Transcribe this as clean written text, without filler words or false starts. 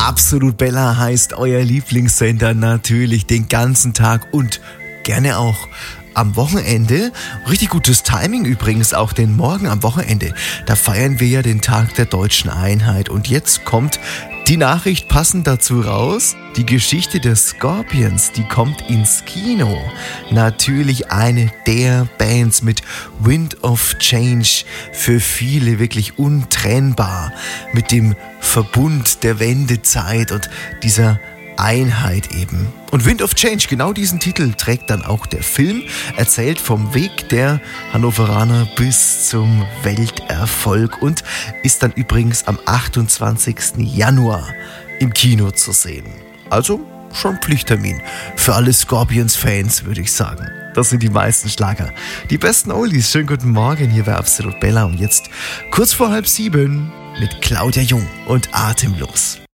Absolut Bella heißt euer Lieblingssender natürlich den ganzen Tag und gerne auch am Wochenende. Richtig gutes Timing übrigens auch, denn morgen am Wochenende, da feiern wir ja den Tag der deutschen Einheit. Und jetzt kommt die Nachricht passend dazu raus. Die Geschichte der Scorpions, die kommt ins Kino. Natürlich eine der Bands mit Wind of Change, für viele wirklich untrennbar mit dem Verbund der Wendezeit und dieser Einheit eben. Und Wind of Change, genau diesen Titel trägt dann auch der Film, erzählt vom Weg der Hannoveraner bis zum Welterfolg und ist dann übrigens am 28. Januar im Kino zu sehen. Also schon Pflichttermin für alle Scorpions-Fans, würde ich sagen. Das sind die meisten Schlager. Die besten Oldies. Schönen guten Morgen hier bei Absolut Bella und jetzt kurz vor 6:30 mit Claudia Jung und Atemlos.